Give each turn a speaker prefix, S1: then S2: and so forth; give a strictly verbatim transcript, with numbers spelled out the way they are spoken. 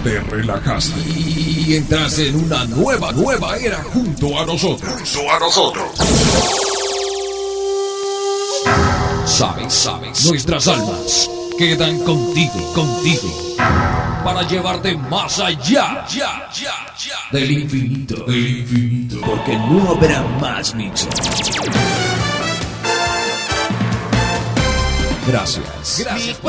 S1: te relajaste y entraste en una nueva, nueva era junto a nosotros. Junto a nosotros. Sabes, sabes, nuestras almas quedan contigo, contigo, para llevarte más allá, ya, ya, ya, del infinito, del infinito, porque no habrá más mixes. Gracias. Gracias.